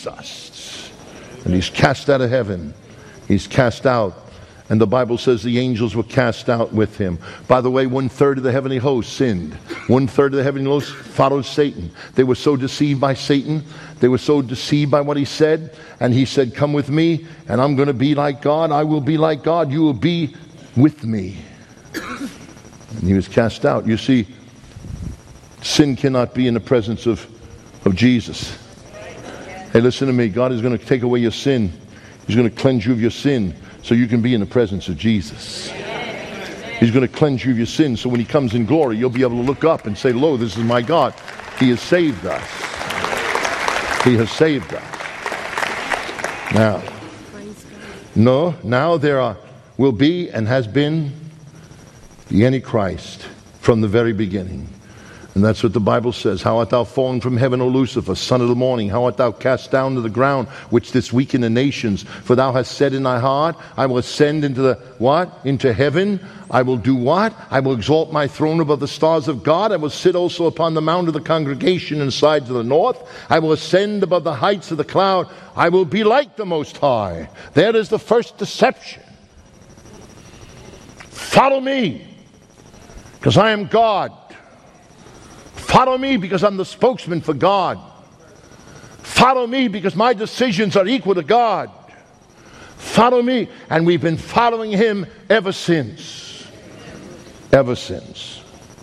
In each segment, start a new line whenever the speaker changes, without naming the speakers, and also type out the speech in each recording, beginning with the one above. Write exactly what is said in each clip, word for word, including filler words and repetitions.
Jesus. And he's cast out of heaven. He's cast out. And the Bible says the angels were cast out with him. By the way, one third of the heavenly host sinned. One third of the heavenly host followed Satan. They were so deceived by Satan. They were so deceived by what he said. And he said, come with me, and I'm going to be like God. I will be like God. You will be with me. And he was cast out. You see, sin cannot be in the presence of, of Jesus. Hey, listen to me. God is going to take away your sin. He's going to cleanse you of your sin so you can be in the presence of Jesus. He's going to cleanse you of your sin so when he comes in glory, you'll be able to look up and say, lo, this is my God. He has saved us. He has saved us. Now, no, now there are, will be and has been the Antichrist from the very beginning. And that's what the Bible says. How art thou fallen from heaven, O Lucifer, son of the morning? How art thou cast down to the ground, which didst weaken the nations? For thou hast said in thy heart, I will ascend into the, what? Into heaven. I will do what? I will exalt my throne above the stars of God. I will sit also upon the mount of the congregation in the sides of the north. I will ascend above the heights of the cloud. I will be like the Most High. There is the first deception. Follow me, because I am God. Follow me because I'm the spokesman for God. Follow me because my decisions are equal to God. Follow me. And we've been following him ever since. Ever since.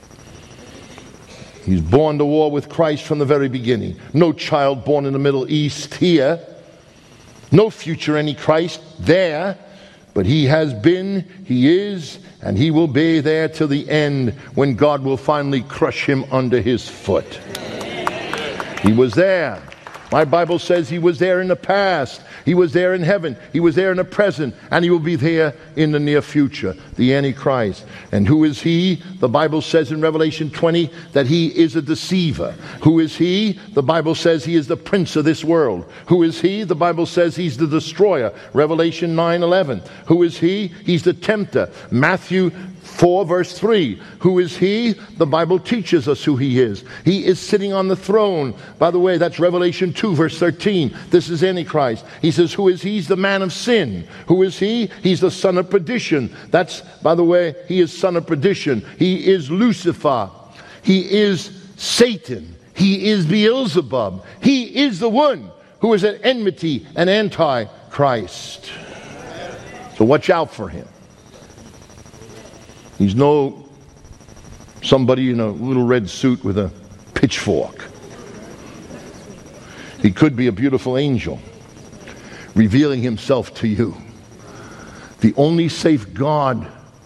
He's born to war with Christ from the very beginning. No child born in the Middle East here. No future Antichrist there. But he has been, he is, and he will be there till the end when God will finally crush him under his foot. He was there. My Bible says he was there in the past. He was there in heaven. He was there in the present. And he will be there in the near future, the Antichrist. And who is he? The Bible says in Revelation twenty that he is a deceiver. Who is he? The Bible says he is the prince of this world. Who is he? The Bible says he's the destroyer. Revelation nine eleven. Who is he? He's the tempter. Matthew four verse three. Who is he? The Bible teaches us who he is. He is sitting on the throne. By the way, that's Revelation two verse thirteen. This is Antichrist. He says, who is he? He's the man of sin. Who is he? He's the son of perdition. That's, by the way, he is son of perdition. He is Lucifer. He is Satan. He is Beelzebub. He is the one who is at enmity and anti-Christ. So watch out for him. He's no somebody in a little red suit with a pitchfork. He could be a beautiful angel revealing himself to you. The only safe God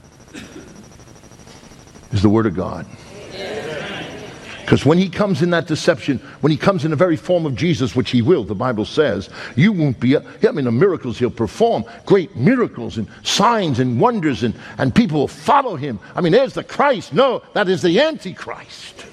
is the Word of God. Because when he comes in that deception, when he comes in the very form of Jesus, which he will, the Bible says, you won't be, I mean, the miracles he'll perform, great miracles and signs and wonders, and, and people will follow him. I mean, there's the Christ. No, that is the Antichrist.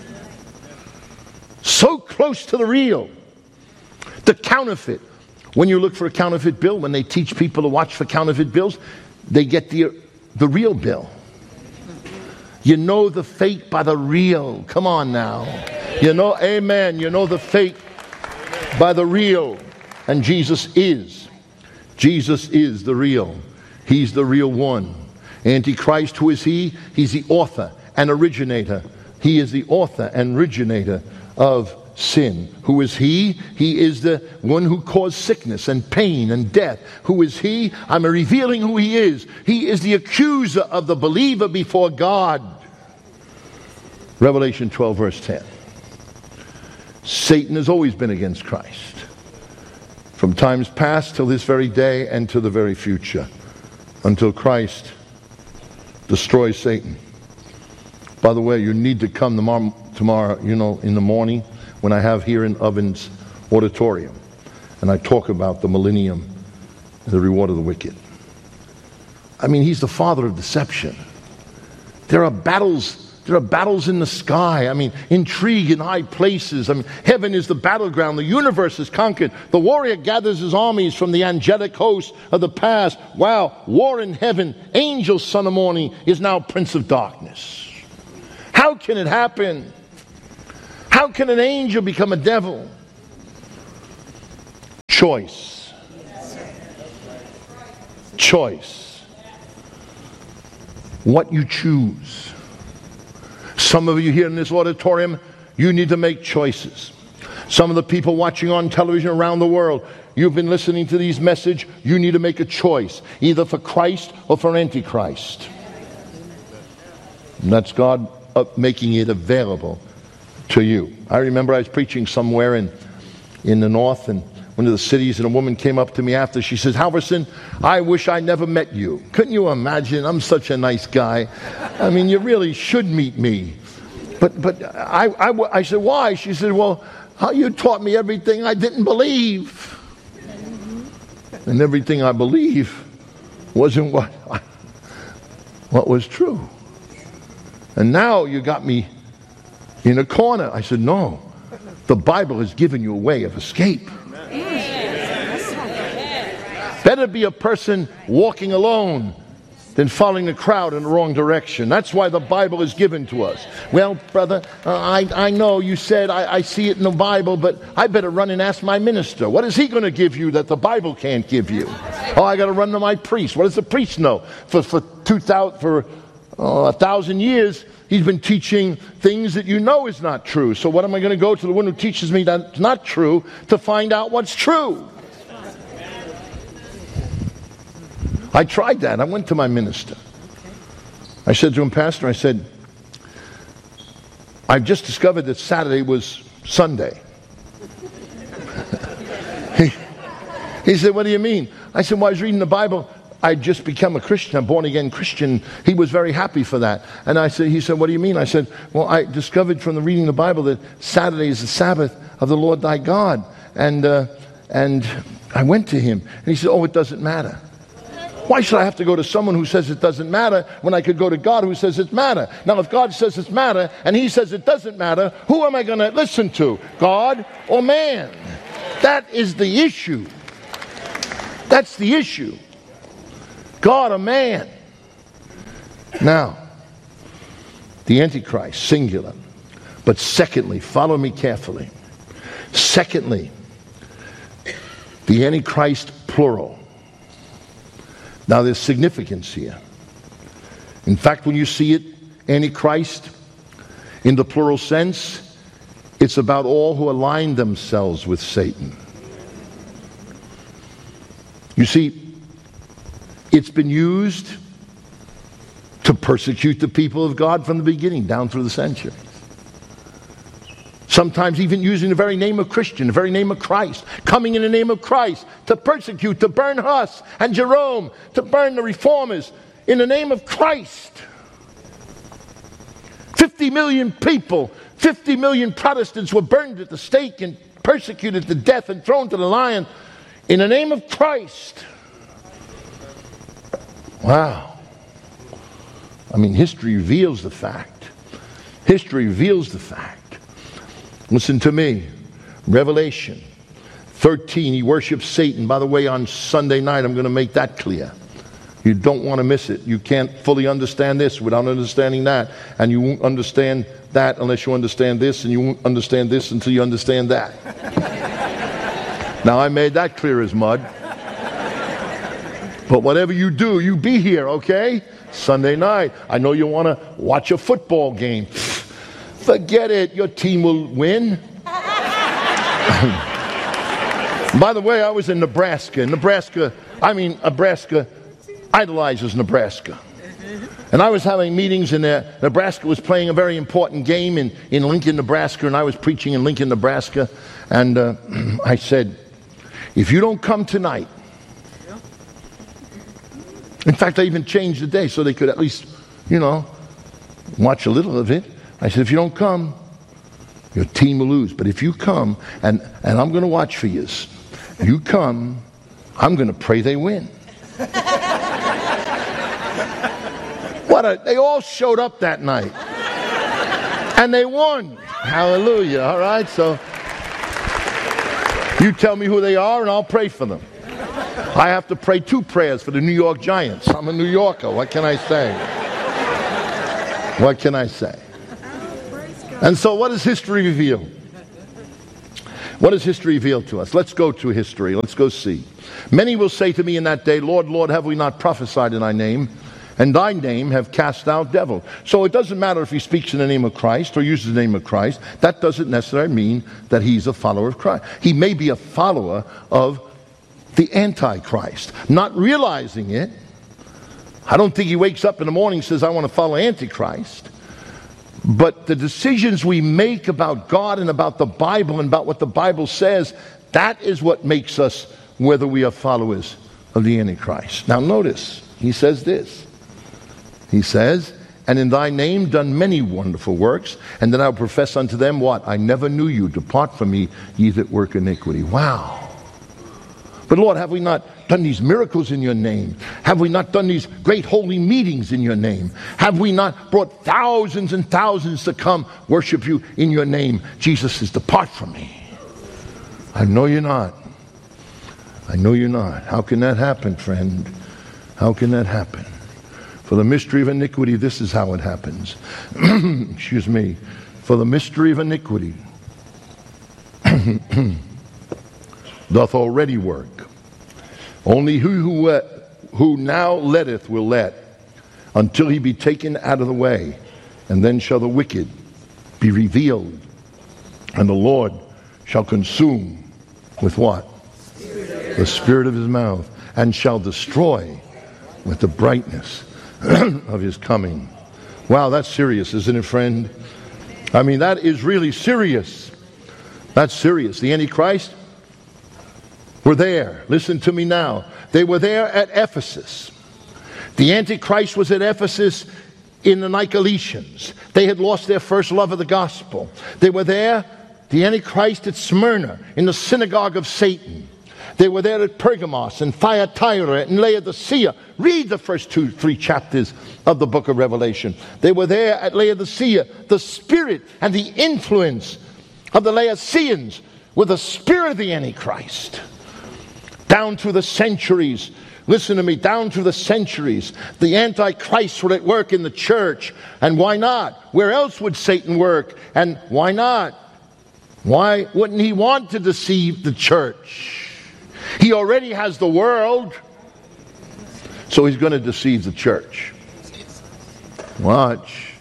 So close to the real. The counterfeit. When you look for a counterfeit bill, when they teach people to watch for counterfeit bills, they get the, the real bill. You know the fake by the real. Come on now. You know, amen. You know the fake by the real. And Jesus is. Jesus is the real. He's the real one. Antichrist, who is he? He's the author and originator. He is the author and originator of sin. Who is he? He is the one who caused sickness and pain and death. Who is he? I'm revealing who he is. He is the accuser of the believer before God. Revelation twelve verse ten. Satan has always been against Christ. From times past till this very day and to the very future. Until Christ destroys Satan. By the way, you need to come tomorrow, tomorrow, you know, in the morning when I have here in Ovens Auditorium. And I talk about the millennium and the reward of the wicked. I mean, he's the father of deception. There are battles, there are battles in the sky. I mean, intrigue in high places. I mean, heaven is the battleground. The universe is conquered. The warrior gathers his armies from the angelic host of the past. Wow, war in heaven. Angel, son of morning, is now prince of darkness. How can it happen? How can an angel become a devil? choice. Choice. What you choose. Some of you here in this auditorium, you need to make choices. Some of the people watching on television around the world, you've been listening to these messages, you need to make a choice, either for Christ or for Antichrist. And that's God uh, making it available to you. I remember I was preaching somewhere in, in the north, and one of the cities, and a woman came up to me after. She says, Halverson, I wish I never met you. Couldn't you imagine? I'm such a nice guy. I mean, you really should meet me. But but I, I, I said, why? She said, well, how you taught me everything I didn't believe. And everything I believe wasn't what, I, what was true. And now you got me in a corner. I said, no, the Bible has given you a way of escape. Better be a person walking alone than following a crowd in the wrong direction. That's why the Bible is given to us. Well, brother, uh, I, I know you said I, I see it in the Bible, but I better run and ask my minister. What is he going to give you that the Bible can't give you? Oh, I got to run to my priest. What does the priest know? For for two thousand for uh, a thousand years, he's been teaching things that you know is not true. So what am I going to go to the one who teaches me that's not true to find out what's true? I tried that. I went to my minister. I said to him, Pastor, I said, I've just discovered that Saturday was Sunday. he, he said, what do you mean? I said, well, I was reading the Bible. I'd just become a Christian, a born-again Christian. He was very happy for that. And I said, he said, what do you mean? I said, well, I discovered from the reading of the Bible that Saturday is the Sabbath of the Lord thy God. And, uh, and I went to him. And he said, oh, it doesn't matter. Why should I have to go to someone who says it doesn't matter when I could go to God who says it matter? Now, if God says it's matter and he says it doesn't matter, who am I going to listen to? God or man? That is the issue. That's the issue. God or man? Now, the Antichrist, singular. But secondly, follow me carefully. Secondly, the Antichrist, plural. Now there's significance here. In fact, when you see it, Antichrist, in the plural sense, it's about all who align themselves with Satan. You see, it's been used to persecute the people of God from the beginning down through the centuries. Sometimes even using the very name of Christian, the very name of Christ, coming in the name of Christ to persecute, to burn Huss and Jerome, to burn the reformers in the name of Christ. Fifty million people, fifty million Protestants were burned at the stake and persecuted to death and thrown to the lion in the name of Christ. Wow. I mean, history reveals the fact. History reveals the fact. Listen to me. Revelation thirteen, he worships Satan. By the way, on Sunday night, I'm going to make that clear. You don't want to miss it. You can't fully understand this without understanding that. And you won't understand that unless you understand this. And you won't understand this until you understand that. Now, I made that clear as mud. But whatever you do, you be here, okay? Sunday night. I know you want to watch a football game. Forget it. Your team will win. By the way, I was in Nebraska. Nebraska, I mean, Nebraska idolizes Nebraska. And I was having meetings in there. Nebraska was playing a very important game in, in Lincoln, Nebraska, and I was preaching in Lincoln, Nebraska. And uh, I said, if you don't come tonight, in fact, I even changed the day so they could at least, you know, watch a little of it. I said, if you don't come, your team will lose. But if you come, and, and I'm going to watch for you, you come, I'm going to pray they win. What a, they all showed up that night. And they won. Hallelujah. All right, so you tell me who they are and I'll pray for them. I have to pray two prayers for the New York Giants. I'm a New Yorker. What can I say? What can I say? And so what does history reveal? What does history reveal to us? Let's go to history. Let's go see. Many will say to me in that day, Lord, Lord, have we not prophesied in thy name? And thy name have cast out devils. So it doesn't matter if he speaks in the name of Christ or uses the name of Christ. That doesn't necessarily mean that he's a follower of Christ. He may be a follower of the Antichrist, not realizing it. I don't think he wakes up in the morning and says, I want to follow Antichrist. But the decisions we make about God and about the Bible and about what the Bible says, that is what makes us whether we are followers of the Antichrist. Now notice, he says this. He says, and in thy name done many wonderful works, and then I will profess unto them what? I never knew you. Depart from me, ye that work iniquity. Wow. But Lord, have we not done these miracles in your name? Have we not done these great holy meetings in your name? Have we not brought thousands and thousands to come worship you in your name? Jesus says, depart from me. I know you're not. I know you're not. How can that happen, friend? How can that happen? For the mystery of iniquity, this is how it happens. Excuse me. For the mystery of iniquity doth already work. Only who who, uh, who now letteth will let, until he be taken out of the way. And then shall the wicked be revealed, and the Lord shall consume with what? Spirit. The spirit of his mouth, and shall destroy with the brightness of his coming. Wow, that's serious, isn't it, friend? I mean, that is really serious. That's serious. The Antichrist were there. Listen to me now. They were there at Ephesus. The Antichrist was at Ephesus in the Nicolaitans. They had lost their first love of the gospel. They were there, the Antichrist, at Smyrna, in the synagogue of Satan. They were there at Pergamos and Thyatira and Laodicea. Read the first two, three chapters of the book of Revelation. They were there at Laodicea. The spirit and the influence of the Laodiceans were the spirit of the Antichrist. Down through the centuries, listen to me, down through the centuries, the Antichrists were at work in the church. And why not? Where else would Satan work? And why not? Why wouldn't he want to deceive the church? He already has the world, so he's going to deceive the church. Watch.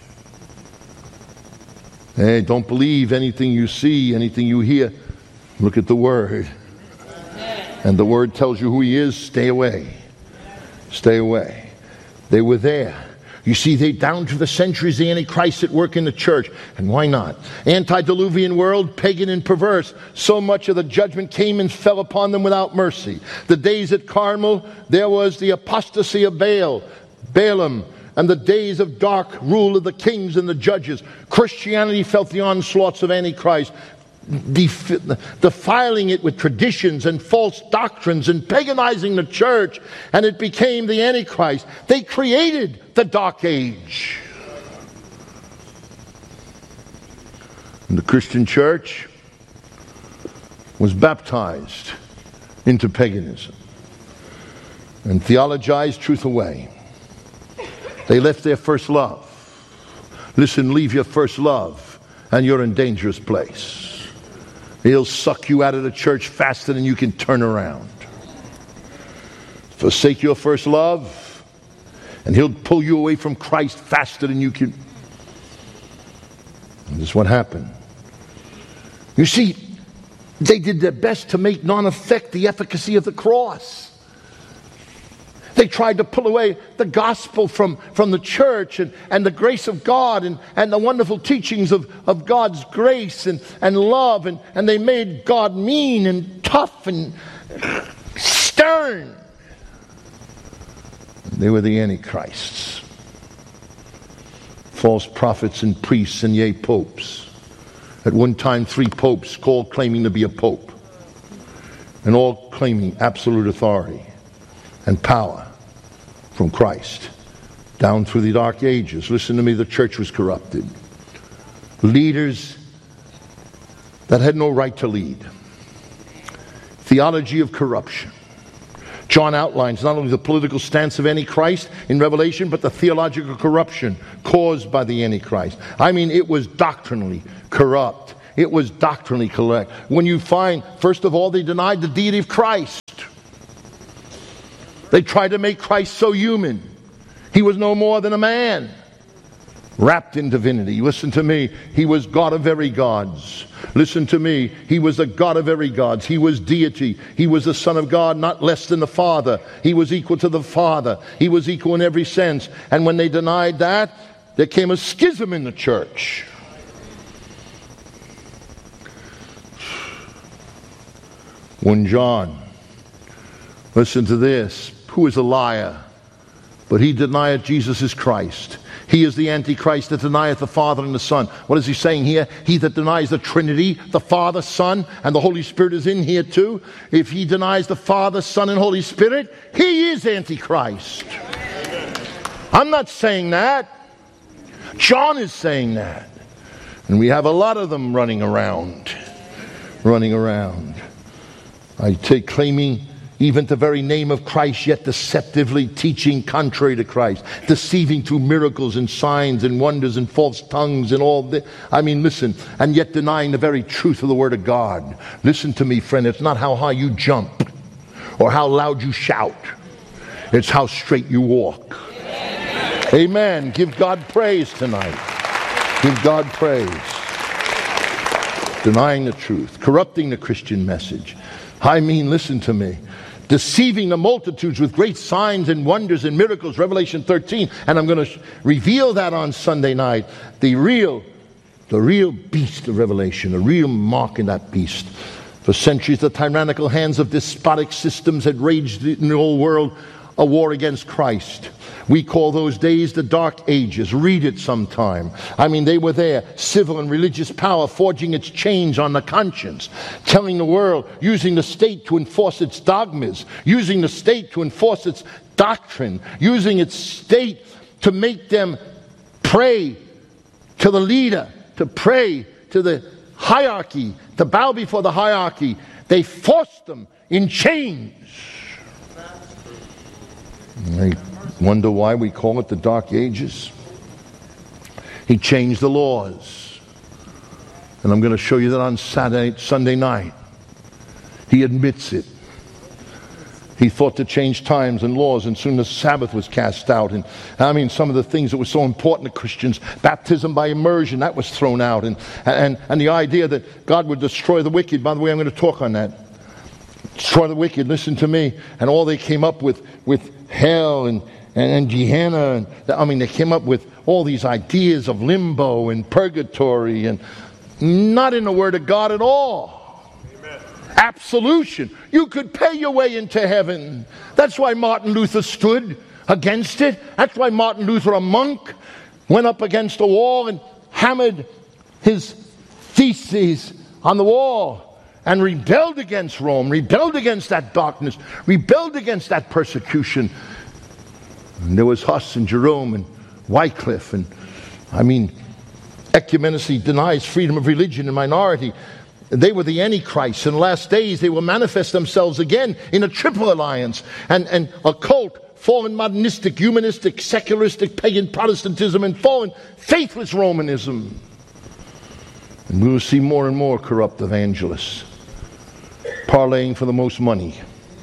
Hey, don't believe anything you see, anything you hear. Look at the Word. And the Word tells you who he is. Stay away. Stay away. They were there. You see, they down to the centuries, the Antichrist at work in the church. And why not? Antediluvian world, pagan and perverse. So much of the judgment came and fell upon them without mercy. The days at Carmel, there was the apostasy of Baal, Balaam, and the days of dark rule of the kings and the judges. Christianity felt the onslaughts of Antichrist, defiling it with traditions and false doctrines and paganizing the church, and it became the Antichrist. They created the dark age. And the Christian church was baptized into paganism and theologized truth away. They left their first love. Listen, leave your first love and you're in a dangerous place. He'll suck you out of the church faster than you can turn around. Forsake your first love, and he'll pull you away from Christ faster than you can. And this is what happened. You see, they did their best to make non-effect the efficacy of the cross. They tried to pull away the gospel from, from the church and, and the grace of God and, and the wonderful teachings of, of God's grace and, and love. And, and they made God mean and tough and stern. They were the Antichrists. False prophets and priests and yea, popes. At one time, three popes, all claiming to be a pope. And all claiming absolute authority and power from Christ. Down through the dark ages, listen to me, the church was corrupted. Leaders that had no right to lead. Theology of corruption. John outlines not only the political stance of Antichrist in Revelation, but the theological corruption caused by the Antichrist. I mean, it was doctrinally corrupt. It was doctrinally correct. When you find, first of all, they denied the deity of Christ. They tried to make Christ so human. He was no more than a man, wrapped in divinity. Listen to me. He was God of very gods. Listen to me. He was the God of every gods. He was deity. He was the Son of God, not less than the Father. He was equal to the Father. He was equal in every sense. And when they denied that, there came a schism in the church. When John, listen to this, who is a liar, but he denieth Jesus is Christ. He is the Antichrist that denieth the Father and the Son. What is he saying here? He that denies the Trinity, the Father, Son, and the Holy Spirit is in here too. If he denies the Father, Son, and Holy Spirit, he is Antichrist. I'm not saying that. John is saying that. And we have a lot of them running around. Running around. I take claiming even the very name of Christ, yet deceptively teaching contrary to Christ, deceiving through miracles and signs and wonders and false tongues and all this. I mean, listen, and yet denying the very truth of the Word of God. Listen to me, friend, it's not how high you jump or how loud you shout. It's how straight you walk. Amen. Amen. Give God praise tonight. Give God praise. Denying the truth, corrupting the Christian message. I mean, listen to me. Deceiving the multitudes with great signs and wonders and miracles, Revelation thirteen. And I'm going to reveal that on Sunday night. The real, the real beast of Revelation, the real mark in that beast. For centuries, the tyrannical hands of despotic systems had raged in the whole world a war against Christ. We call those days the Dark Ages. Read it sometime. I mean, they were there. Civil and religious power forging its chains on the conscience. Telling the world, using the state to enforce its dogmas. Using the state to enforce its doctrine. Using its state to make them pray to the leader. To pray to the hierarchy. To bow before the hierarchy. They forced them in chains. They wonder why we call it the Dark Ages. He changed the laws. And I'm going to show you that on Saturday, Sunday night. He admits it. He thought to change times and laws, and soon the Sabbath was cast out. And I mean, some of the things that were so important to Christians, baptism by immersion, that was thrown out. And, and, and the idea that God would destroy the wicked. By the way, I'm going to talk on that. Destroy the wicked, listen to me. And all they came up with, with hell and, and, and Gehenna. And, I mean, they came up with all these ideas of limbo and purgatory, and not in the Word of God at all. Amen. Absolution. You could pay your way into heaven. That's why Martin Luther stood against it. That's why Martin Luther, a monk, went up against a wall and hammered his theses on the wall. And rebelled against Rome, rebelled against that darkness, rebelled against that persecution. And there was Huss and Jerome and Wycliffe. And I mean, ecumenacy denies freedom of religion and minority. They were the Antichrist. In the last days, they will manifest themselves again in a triple alliance. And, and occult, fallen modernistic, humanistic, secularistic, pagan Protestantism, and fallen faithless Romanism. And we will see more and more corrupt evangelists parlaying for the most money,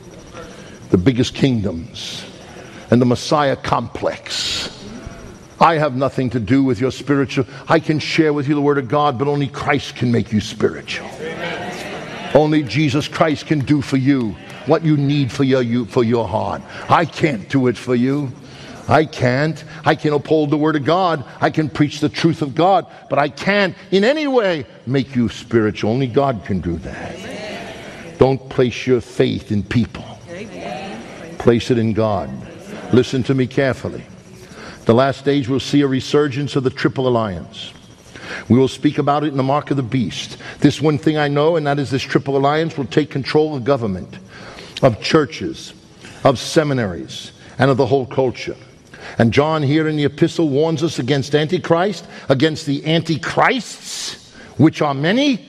the biggest kingdoms, and the Messiah complex. I have nothing to do with your spiritual. I can share with you the Word of God, but only Christ can make you spiritual. Amen. Only Jesus Christ can do for you what you need for your, you, for your heart. I can't do it for you. I can't. I can uphold the Word of God. I can preach the truth of God, but I can't in any way make you spiritual. Only God can do that. Amen. Don't place your faith in people. Amen. Place it in God. Listen to me carefully. The last stage will see a resurgence of the Triple Alliance. We will speak about it in the Mark of the Beast. This one thing I know, and that is this Triple Alliance will take control of government, of churches, of seminaries, and of the whole culture. And John here in the epistle warns us against Antichrist, against the Antichrists, which are many,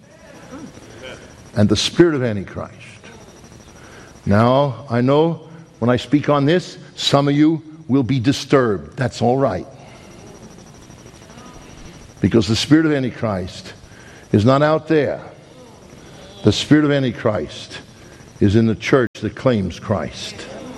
and the spirit of Antichrist. Now, I know when I speak on this, some of you will be disturbed. That's all right. Because the spirit of Antichrist is not out there. The spirit of Antichrist is in the church that claims Christ.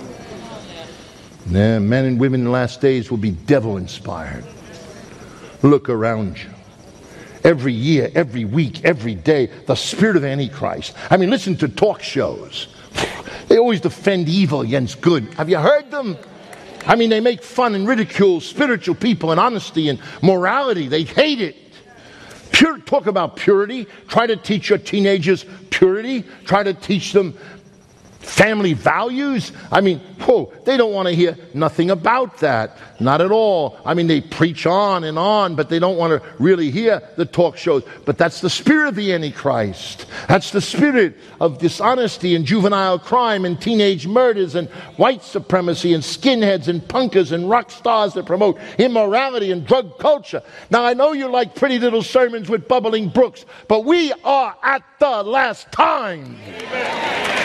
Yeah, men and women in the last days will be devil-inspired. Look around you. Every year, every week, every day, the spirit of Antichrist. I mean, listen to talk shows. They always defend evil against good. Have you heard them? I mean, they make fun and ridicule spiritual people and honesty and morality. They hate it. Pure, talk about purity. Try to teach your teenagers purity. Try to teach them family values. I mean, whoa, they don't want to hear nothing about that. Not at all. I mean, they preach on and on, but they don't want to really hear the talk shows. But that's the spirit of the Antichrist. That's the spirit of dishonesty and juvenile crime and teenage murders and white supremacy and skinheads and punkers and rock stars that promote immorality and drug culture. Now, I know you like pretty little sermons with bubbling brooks, but we are at the last time. Amen.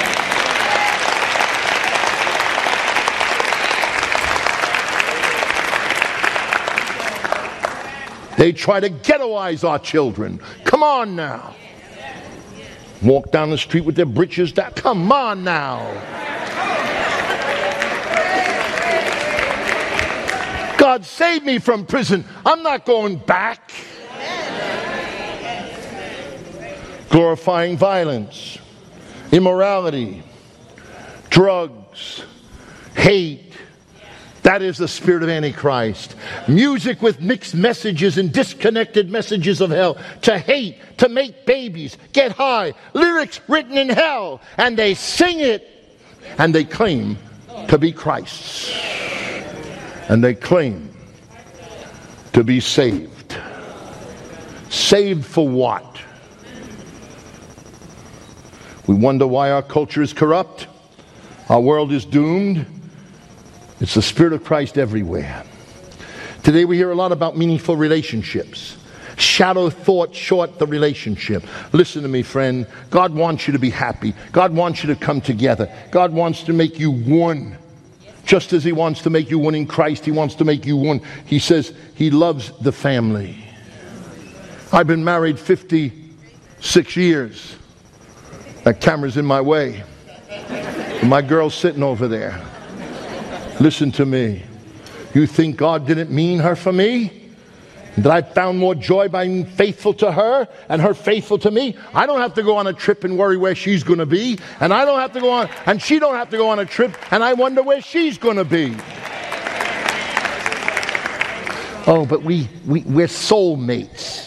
They try to ghettoize our children. Come on now. Walk down the street with their britches down. Come on now. God save me from prison. I'm not going back. Glorifying violence, immorality, drugs, hate. That is the spirit of Antichrist. Music with mixed messages and disconnected messages of hell. To hate, to make babies, get high. Lyrics written in hell. And they sing it. And they claim to be Christ's. And they claim to be saved. Saved for what? We wonder why our culture is corrupt. Our world is doomed. It's the Spirit of Christ everywhere. Today we hear a lot about meaningful relationships. Shadow thought short the relationship. Listen to me, friend. God wants you to be happy. God wants you to come together. God wants to make you one. Just as He wants to make you one in Christ, He wants to make you one. He says He loves the family. I've been married fifty-six years. That camera's in my way. And my girl's sitting over there. Listen to me. You think God didn't mean her for me? That I found more joy by being faithful to her and her faithful to me? I don't have to go on a trip and worry where she's going to be. And I don't have to go on, and she don't have to go on a trip and I wonder where she's going to be. Oh, but we, we, we're soulmates.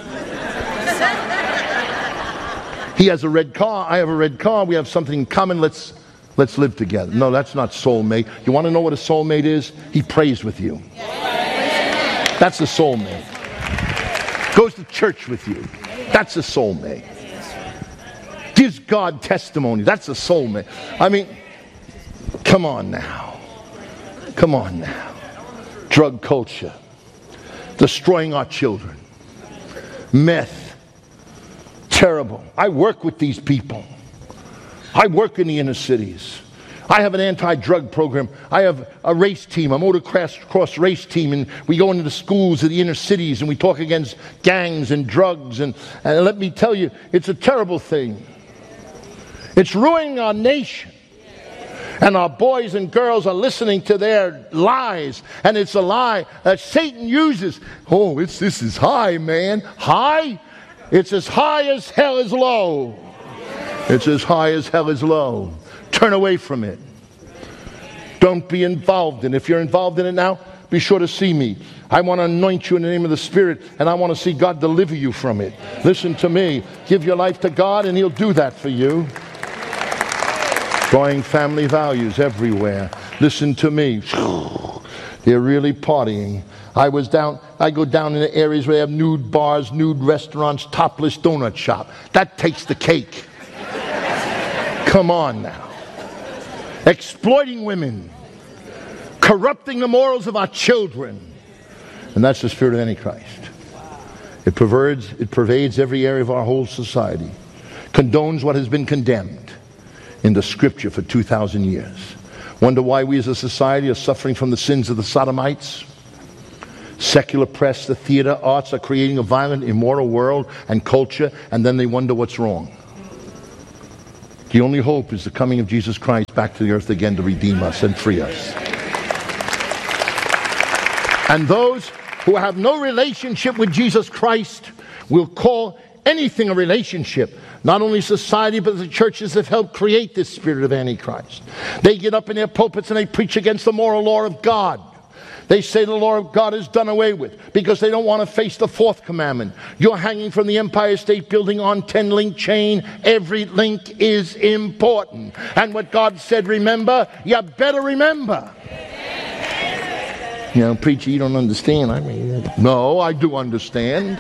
He has a red car, I have a red car, we have something in common, let's Let's live together. No, that's not soulmate. You want to know what a soulmate is? He prays with you. That's a soulmate. Goes to church with you. That's a soulmate. Gives God testimony. That's a soulmate. I mean, come on now. Come on now. Drug culture. Destroying our children. Meth. Terrible. I work with these people. I work in the inner cities. I have an anti-drug program. I have a race team, a motocross race team, and we go into the schools of the inner cities and we talk against gangs and drugs. And, and let me tell you, it's a terrible thing. It's ruining our nation. And our boys and girls are listening to their lies. And it's a lie that Satan uses. Oh, it's this is high, man. High? It's as high as hell is low. It's as high as hell is low. Turn away from it. Don't be involved in it. If you're involved in it now, be sure to see me. I want to anoint you in the name of the Spirit, and I want to see God deliver you from it. Listen to me. Give your life to God, and He'll do that for you. Destroying family values everywhere. Listen to me. They're really partying. I was down, I go down in the areas where they have nude bars, nude restaurants, topless donut shop. That takes the cake. Come on now. Exploiting women. Corrupting the morals of our children. And that's the spirit of Antichrist. It pervades, it pervades every area of our whole society. Condones what has been condemned in the Scripture for two thousand years. Wonder why we as a society are suffering from the sins of the Sodomites? Secular press, the theater, arts are creating a violent, immoral world and culture, and then they wonder what's wrong. The only hope is the coming of Jesus Christ back to the earth again to redeem us and free us. And those who have no relationship with Jesus Christ will call anything a relationship. Not only society, but the churches have helped create this spirit of Antichrist. They get up in their pulpits and they preach against the moral law of God. They say the law of God is done away with because they don't want to face the fourth commandment. You're hanging from the Empire State Building on ten-link chain. Every link is important. And what God said, remember, you better remember. You know, preacher, you don't understand. I mean, no, I do understand.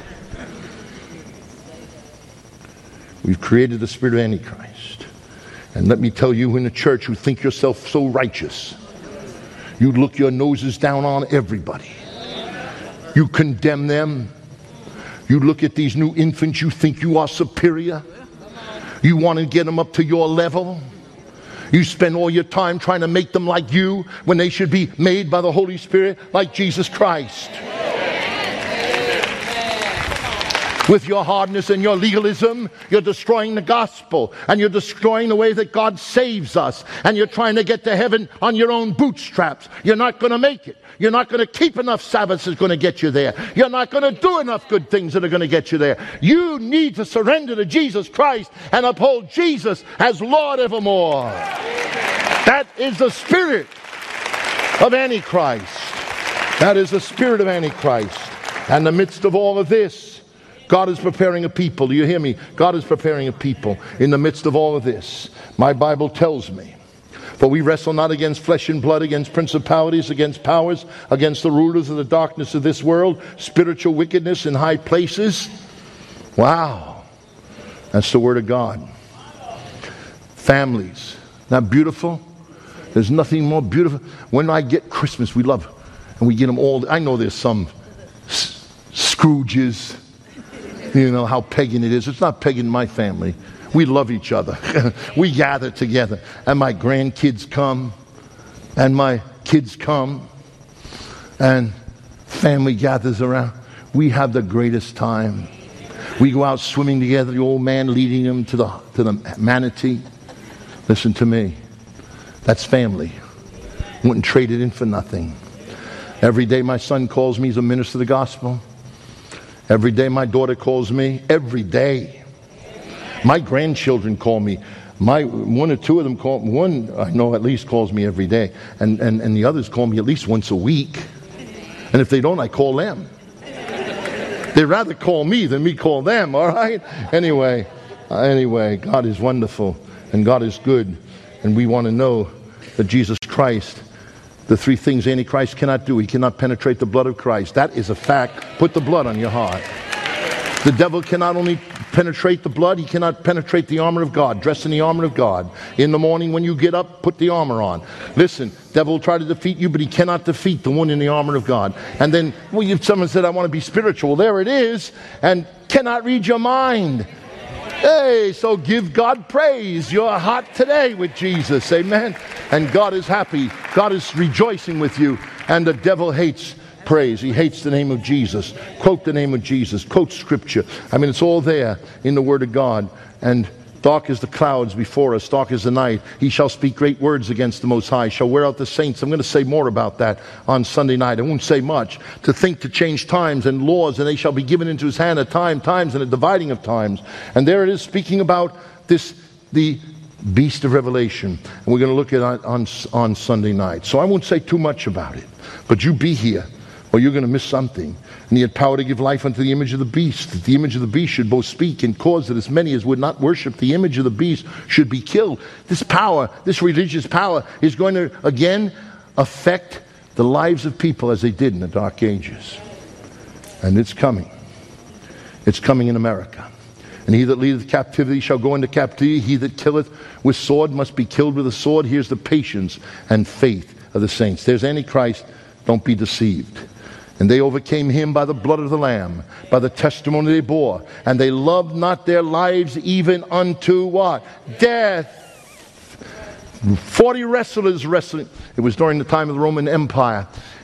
We've created the spirit of Antichrist. And let me tell you, in the church who think yourself so righteous, you look your noses down on everybody. You condemn them. You look at these new infants, you think you are superior. You want to get them up to your level. You spend all your time trying to make them like you when they should be made by the Holy Spirit like Jesus Christ. With your hardness and your legalism, you're destroying the gospel, and you're destroying the way that God saves us, and you're trying to get to heaven on your own bootstraps. You're not going to make it. You're not going to keep enough Sabbaths that's going to get you there. You're not going to do enough good things that are going to get you there. You need to surrender to Jesus Christ and uphold Jesus as Lord evermore. That is the spirit of Antichrist. That is the spirit of Antichrist. And in the midst of all of this, God is preparing a people. Do you hear me? God is preparing a people in the midst of all of this. My Bible tells me, for we wrestle not against flesh and blood, against principalities, against powers, against the rulers of the darkness of this world, spiritual wickedness in high places. Wow. That's the word of God. Families. Isn't that beautiful? There's nothing more beautiful. When I get Christmas, we love, and we get them all. I know there's some S- Scrooges. You know how pagan it is. It's not pagan in my family. We love each other. We gather together. And my grandkids come. And my kids come. And family gathers around. We have the greatest time. We go out swimming together. The old man leading them to the, to the manatee. Listen to me. That's family. Wouldn't trade it in for nothing. Every day my son calls me. He's a minister of the gospel. Every day my daughter calls me. Every day. My grandchildren call me. My one or two of them call. One I know at least calls me every day, and and and the others call me at least once a week. And if they don't, I call them. They'd rather call me than me call them. All right. Anyway, uh, anyway, God is wonderful and God is good, and we want to know that Jesus Christ. The three things Antichrist cannot do. He cannot penetrate the blood of Christ. That is a fact. Put the blood on your heart. The devil cannot only penetrate the blood, he cannot penetrate the armor of God. Dress in the armor of God. In the morning when you get up, put the armor on. Listen, devil will try to defeat you, but he cannot defeat the one in the armor of God. And then, well, if someone said, I want to be spiritual. There it is. And cannot read your mind. Hey, so give God praise. You're hot today with Jesus. Amen. And God is happy. God is rejoicing with you. And the devil hates praise. He hates the name of Jesus. Quote the name of Jesus. Quote scripture. I mean, it's all there in the word of God. And dark as the clouds before us, dark as the night. He shall speak great words against the Most High, shall wear out the saints. I'm going to say more about that on Sunday night. I won't say much. To think to change times and laws, and they shall be given into his hand at time, times, and a dividing of times. And there it is speaking about this, the beast of Revelation. And we're going to look at it on, on Sunday night. So I won't say too much about it. But you be here, or you're going to miss something. And he had power to give life unto the image of the beast. That the image of the beast should both speak and cause that as many as would not worship the image of the beast should be killed. This power, this religious power, is going to again affect the lives of people as they did in the Dark Ages. And it's coming. It's coming in America. And he that leadeth captivity shall go into captivity. He that killeth with sword must be killed with a sword. Here's the patience and faith of the saints. There's Antichrist. Don't be deceived. And they overcame him by the blood of the Lamb, by the testimony they bore. And they loved not their lives even unto what? Death. Forty wrestlers wrestling. It was during the time of the Roman Empire.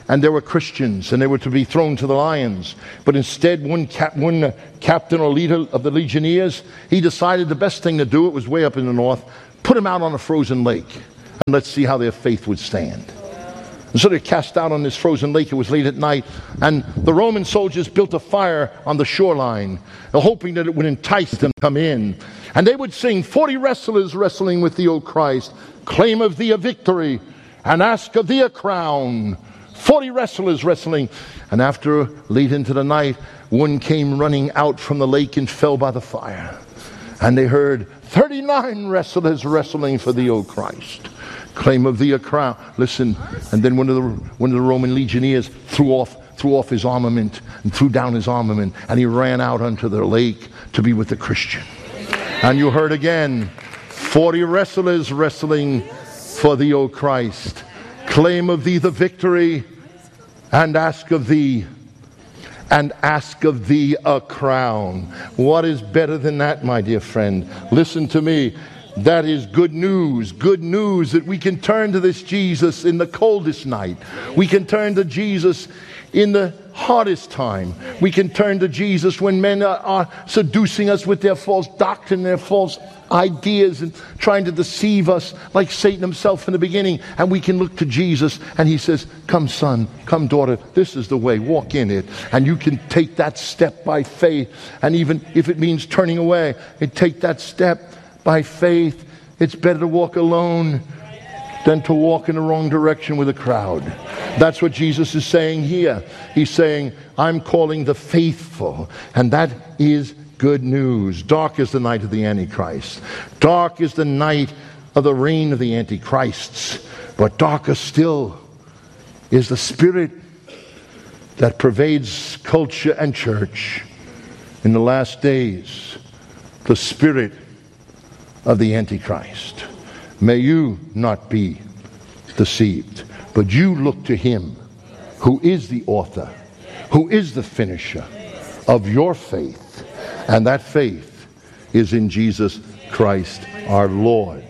and there were Christians, and they were to be thrown to the lions. But instead, one, cap- one uh, captain or leader of the legionnaires, he decided the best thing to do, it was way up in the north, put them out on a frozen lake, and let's see how their faith would stand. And so they're cast out on this frozen lake. It was late at night, and the Roman soldiers built a fire on the shoreline, hoping that it would entice them to come in. And they would sing, forty wrestlers wrestling with thee, O Christ, claim of thee a victory, and ask of thee a crown. Forty wrestlers wrestling. And after, late into the night, one came running out from the lake and fell by the fire. And they heard, thirty-nine wrestlers wrestling for thee, O Christ, claim of thee a crown. Listen, and then one of the one of the Roman legionnaires threw off threw off his armament and threw down his armament, and he ran out onto the lake to be with the Christian. And you heard again, forty wrestlers wrestling for thee, O Christ, claim of thee the victory, and ask of thee and ask of thee a crown. What is better than that, my dear friend? Listen to me. That is good news. Good news that we can turn to this Jesus in the coldest night. We can turn to Jesus in the hardest time. We can turn to Jesus when men are, are seducing us with their false doctrine, their false ideas, and trying to deceive us like Satan himself in the beginning. And we can look to Jesus and he says, come son, come daughter, this is the way, walk in it. And you can take that step by faith. And even if it means turning away, and take that step by faith. It's better to walk alone than to walk in the wrong direction with a crowd. That's what Jesus is saying here. He's saying, I'm calling the faithful, and that is good news. Dark is the night of the Antichrist. Dark is the night of the reign of the Antichrists. But darker still is the spirit that pervades culture and church in the last days. The spirit of the Antichrist. May you not be deceived, but you look to him who is the author, who is the finisher of your faith, and that faith is in Jesus Christ our Lord.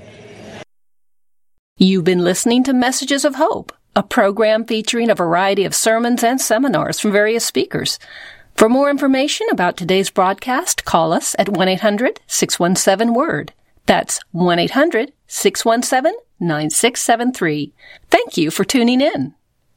You've been listening to Messages of Hope, a program featuring a variety of sermons and seminars from various speakers. For more information about today's broadcast, call us at one eight hundred six one seven word. That's one eight hundred six one seven nine six seven three. Thank you for tuning in.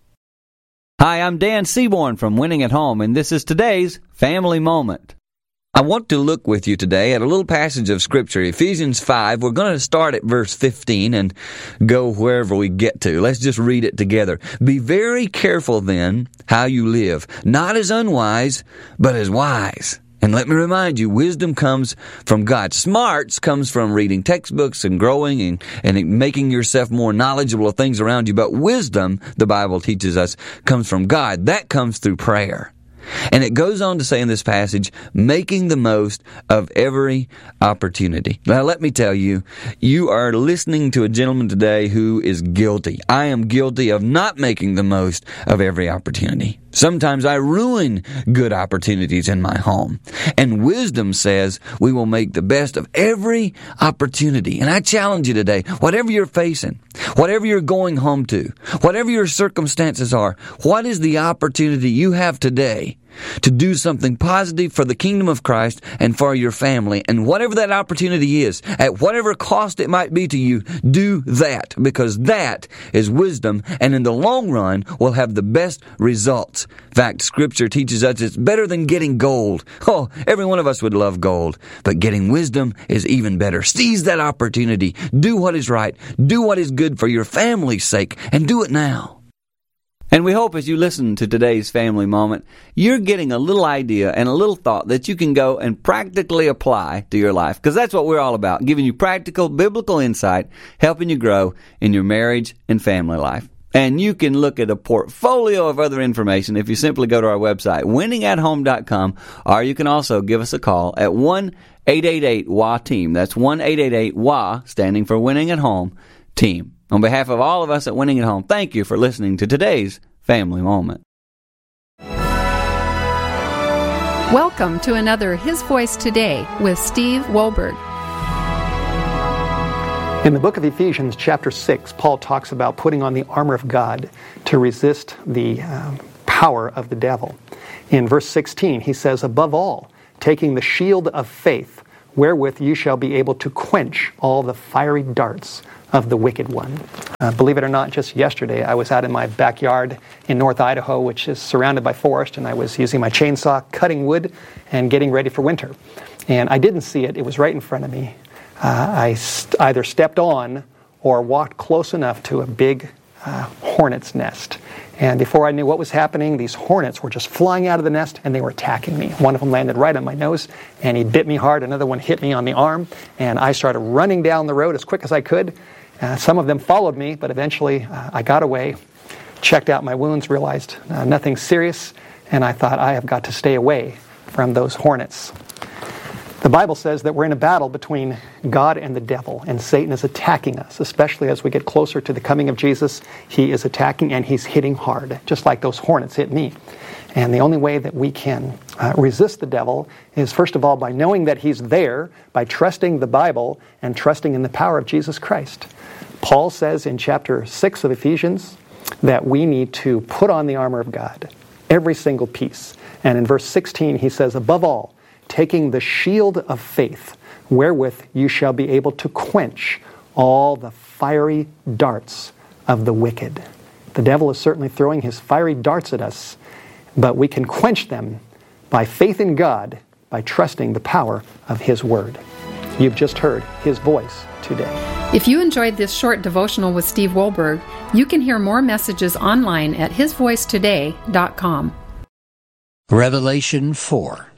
Hi, I'm Dan Seaborn from Winning at Home, and this is today's Family Moment. I want to look with you today at a little passage of Scripture, Ephesians five. We're going to start at verse fifteen and go wherever we get to. Let's just read it together. Be very careful then how you live, not as unwise, but as wise. And let me remind you, wisdom comes from God. Smarts comes from reading textbooks and growing and, and making yourself more knowledgeable of things around you. But wisdom, the Bible teaches us, comes from God. That comes through prayer. And it goes on to say in this passage, making the most of every opportunity. Now, let me tell you, you are listening to a gentleman today who is guilty. I am guilty of not making the most of every opportunity. Sometimes I ruin good opportunities in my home. And wisdom says we will make the best of every opportunity. And I challenge you today, whatever you're facing, whatever you're going home to, whatever your circumstances are, what is the opportunity you have today to do something positive for the kingdom of Christ and for your family? And whatever that opportunity is, at whatever cost it might be to you, do that, because that is wisdom, and in the long run will have the best results. In fact, Scripture teaches us it's better than getting gold. Oh, every one of us would love gold, but getting wisdom is even better. Seize that opportunity. Do what is right. Do what is good for your family's sake, and do it now. And we hope as you listen to today's Family Moment, you're getting a little idea and a little thought that you can go and practically apply to your life. Because that's what we're all about, giving you practical, biblical insight, helping you grow in your marriage and family life. And you can look at a portfolio of other information if you simply go to our website, winning at home dot com, or you can also give us a call at one eight eight eight W A team. That's one eight eight eight W A, standing for Winning at Home Team. On behalf of all of us at Winning at Home, thank you for listening to today's Family Moment.
Welcome to another His Voice Today with Steve Wohlberg.
In the book of Ephesians, chapter six, Paul talks about putting on the armor of God to resist the um, power of the devil. In verse sixteen, he says, above all, taking the shield of faith, wherewith you shall be able to quench all the fiery darts of the wicked one. Uh, believe it or not, just yesterday I was out in my backyard in North Idaho, which is surrounded by forest, and I was using my chainsaw, cutting wood, and getting ready for winter. And I didn't see it. It was right in front of me. Uh, I st- either stepped on or walked close enough to a big uh, hornet's nest. And before I knew what was happening, these hornets were just flying out of the nest and they were attacking me. One of them landed right on my nose and he bit me hard. Another one hit me on the arm. And I started running down the road as quick as I could. Uh, some of them followed me, but eventually uh, I got away, checked out my wounds, realized uh, nothing serious. And I thought, I have got to stay away from those hornets. The Bible says that we're in a battle between God and the devil, and Satan is attacking us, especially as we get closer to the coming of Jesus. He is attacking and he's hitting hard, just like those hornets hit me. And the only way that we can uh, resist the devil is, first of all, by knowing that he's there, by trusting the Bible and trusting in the power of Jesus Christ. Paul says in chapter six of Ephesians that we need to put on the armor of God, every single piece. And in verse sixteen, he says, above all, taking the shield of faith, wherewith you shall be able to quench all the fiery darts of the wicked. The devil is certainly throwing his fiery darts at us, but we can quench them by faith in God, by trusting the power of His Word. You've just heard His voice today.
If you enjoyed this short devotional with Steve Wohlberg, you can hear more messages online at his voice today dot com.
Revelation four.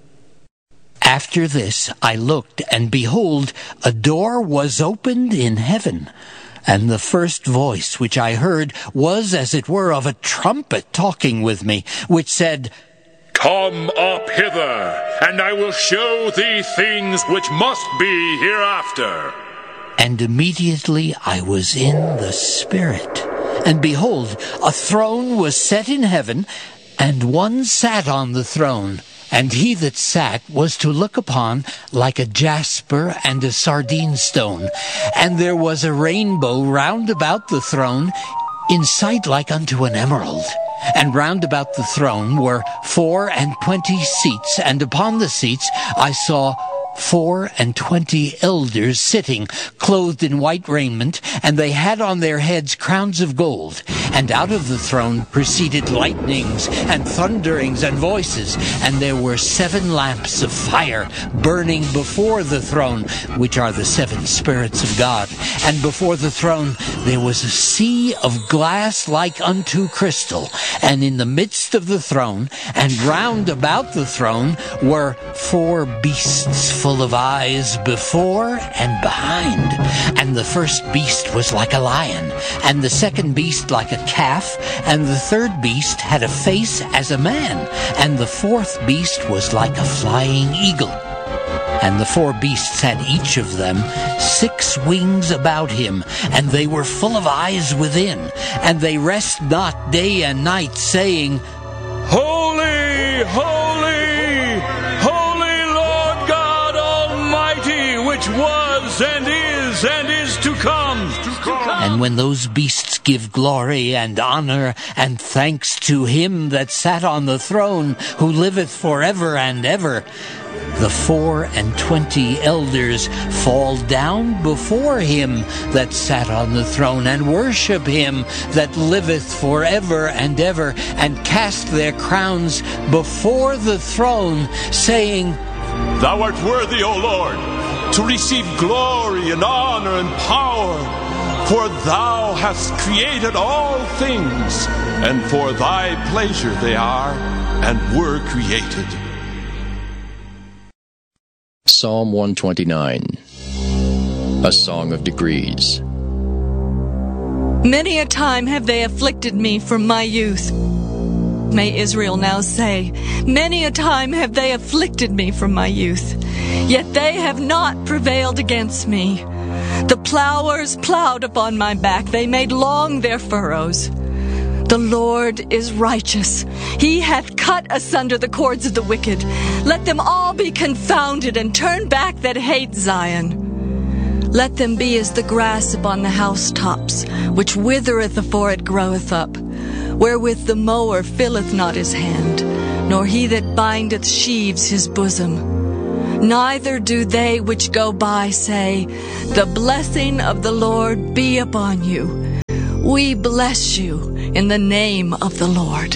After this I looked, and behold, a door was opened in heaven. And the first voice which I heard was as it were of a trumpet talking with me, which said,
Come up hither, and I will show thee things which must be hereafter.
And immediately I was in the Spirit. And behold, a throne was set in heaven, and one sat on the throne. And he that sat was to look upon like a jasper and a sardine stone. And there was a rainbow round about the throne, in sight like unto an emerald. And round about the throne were four and twenty seats, and upon the seats I saw four and twenty elders sitting, clothed in white raiment, and they had on their heads crowns of gold. And out of the throne proceeded lightnings and thunderings and voices, and there were seven lamps of fire burning before the throne, which are the seven spirits of God. And before the throne there was a sea of glass like unto crystal, and in the midst of the throne and round about the throne were four beasts full of eyes before and behind. And the first beast was like a lion, and the second beast like a calf, and the third beast had a face as a man, and the fourth beast was like a flying eagle. And the four beasts had each of them six wings about him, and they were full of eyes within, and they rest not day and night, saying,
Holy, holy, holy Lord God Almighty, which was and is and is to come.
And when those beasts give glory and honor and thanks to him that sat on the throne, who liveth forever and ever, the four and twenty elders fall down before him that sat on the throne, and worship him that liveth forever and ever, and cast their crowns before the throne, saying,
Thou art worthy, O Lord, to receive glory and honor and power, for thou hast created all things, and for thy pleasure they are and were created.
Psalm one twenty-nine, a song of degrees.
Many a time have they afflicted me from my youth. May Israel now say, many a time have they afflicted me from my youth, yet they have not prevailed against me. The plowers plowed upon my back, they made long their furrows. The Lord is righteous. He hath cut asunder the cords of the wicked. Let them all be confounded, and turn back that hate Zion. Let them be as the grass upon the housetops, which withereth afore it groweth up, wherewith the mower filleth not his hand, nor he that bindeth sheaves his bosom. Neither do they which go by say, The blessing of the Lord be upon you. We bless you in the name of the Lord.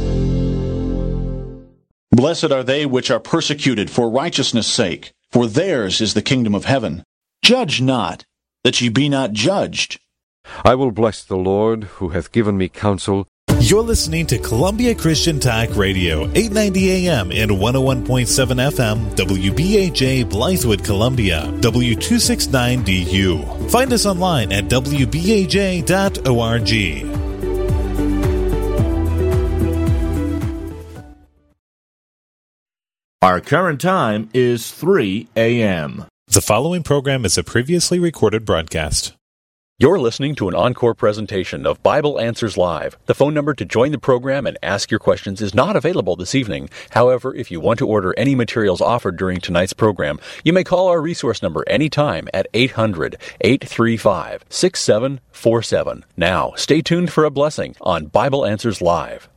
Blessed are they which are persecuted for righteousness' sake, for theirs is the kingdom of heaven. Judge not, that ye be not judged.
I will bless the Lord, who hath given me counsel.
You're listening to Columbia Christian Talk Radio, eight ninety A M and one oh one point seven F M, W B A J, Blythewood, Columbia, W two sixty-nine D U. Find us online at W B A J dot org.
Our current time is three A M
The following program is a previously recorded broadcast.
You're listening to an encore presentation of Bible Answers Live. The phone number to join the program and ask your questions is not available this evening. However, if you want to order any materials offered during tonight's program, you may call our resource number anytime at eight hundred, eight three five, six seven four seven. Now, stay tuned for a blessing on Bible Answers Live.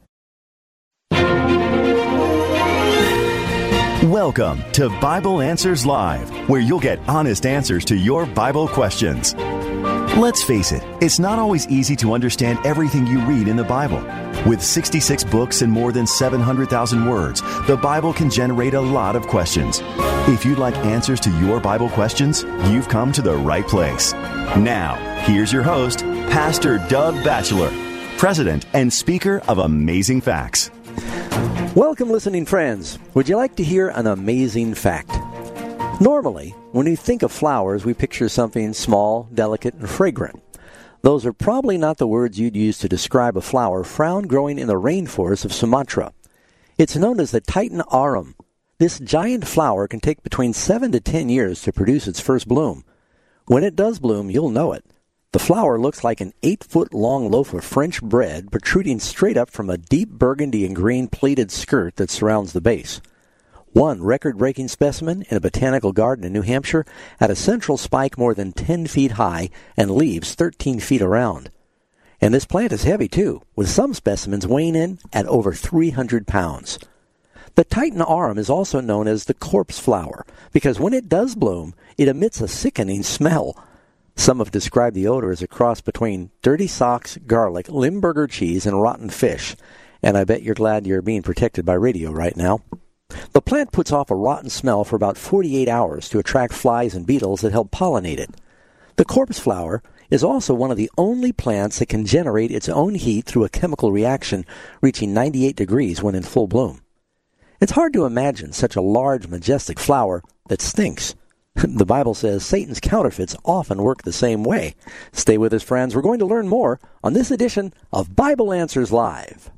Welcome to Bible Answers Live, where you'll get honest answers to your Bible questions. Let's face it, it's not always easy to understand everything you read in the Bible. With sixty-six books and more than seven hundred thousand words, the Bible can generate a lot of questions. If you'd like answers to your Bible questions, you've come to the right place. Now, here's your host, Pastor Doug Batchelor, President and Speaker of Amazing Facts.
Welcome, listening friends. Would you like to hear an amazing fact? Normally, when we think of flowers, we picture something small, delicate, and fragrant. Those are probably not the words you'd use to describe a flower found growing in the rainforest of Sumatra. It's known as the Titan arum. This giant flower can take between seven to ten years to produce its first bloom. When it does bloom, you'll know it. The flower looks like an eight-foot-long loaf of French bread protruding straight up from a deep burgundy and green pleated skirt that surrounds the base. One record-breaking specimen in a botanical garden in New Hampshire had a central spike more than ten feet high and leaves thirteen feet around. And this plant is heavy, too, with some specimens weighing in at over three hundred pounds. The Titan arum is also known as the corpse flower because when it does bloom, it emits a sickening smell. Some have described the odor as a cross between dirty socks, garlic, Limburger cheese, and rotten fish. And I bet you're glad you're being protected by radio right now. The plant puts off a rotten smell for about forty-eight hours to attract flies and beetles that help pollinate it. The corpse flower is also one of the only plants that can generate its own heat through a chemical reaction, reaching ninety-eight degrees when in full bloom. It's hard to imagine such a large, majestic flower that stinks. The Bible says Satan's counterfeits often work the same way. Stay with us, friends. We're going to learn more on this edition of Bible Answers Live.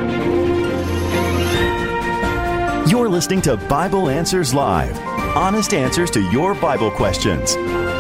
You're listening to Bible Answers Live, honest answers to your Bible questions.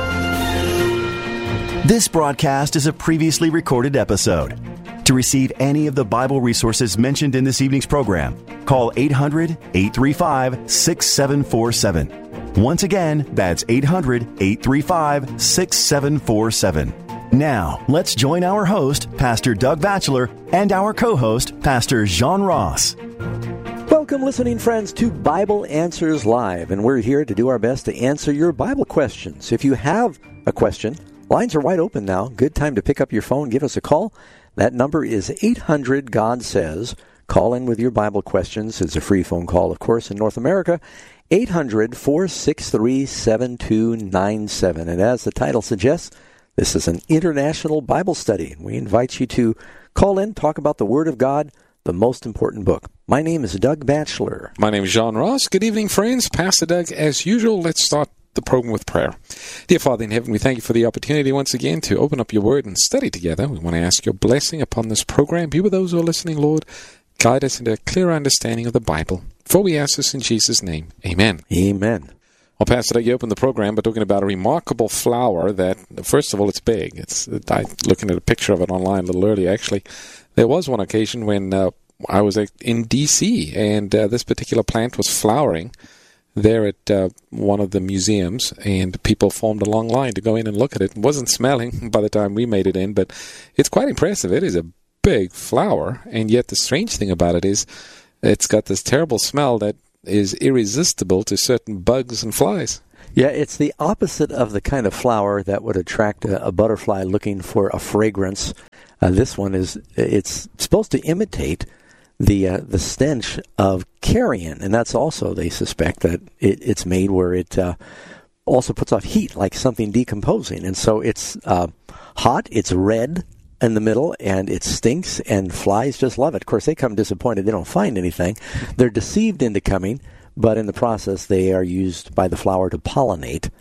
This broadcast is a previously recorded episode. To receive any of the Bible resources mentioned in this evening's program, call eight hundred, eight three five, six seven four seven. Once again, that's eight hundred, eight three five, six seven four seven. Now, let's join our host, Pastor Doug Batchelor, and our co-host, Pastor John Ross.
Welcome, listening friends, to Bible Answers Live, and we're here to do our best to answer your Bible questions. If you have a question, lines are wide open now. Good time to pick up your phone, give us a call. That number is eight hundred, God Says. Call in with your Bible questions. It's a free phone call, of course, in North America. eight hundred, four six three, seven two nine seven. And as the title suggests, this is an international Bible study. We invite you to call in, talk about the Word of God, the most important book. My name is Doug Batchelor.
My name is John Ross. Good evening, friends. Pastor Doug, as usual, let's start the program with prayer. Dear Father in heaven, we thank you for the opportunity once again to open up your Word and study together. We want to ask your blessing upon this program. Be with those who are listening, Lord. Guide us into a clear understanding of the Bible. For we ask this in Jesus' name. Amen.
Amen.
Well, Pastor Doug, you opened the program by talking about a remarkable flower that, first of all, it's big. It's I looking at a picture of it online a little earlier, actually. There was one occasion when uh, I was in D C, and uh, this particular plant was flowering, there at uh, one of the museums, and people formed a long line to go in and look at it. It wasn't smelling by the time we made it in, but it's quite impressive. It is a big flower, and yet the strange thing about it is it's got this terrible smell that is irresistible to certain bugs and flies.
Yeah, it's the opposite of the kind of flower that would attract a, a butterfly looking for a fragrance. Uh, this one is, it's supposed to imitate the uh, the stench of carrion, and that's also, they suspect, that it, it's made where it uh, also puts off heat, like something decomposing. And so it's uh, hot, it's red in the middle, and it stinks, and flies just love it. Of course, they come disappointed. They don't find anything. They're deceived into coming, but in the process, they are used by the flower to pollinate.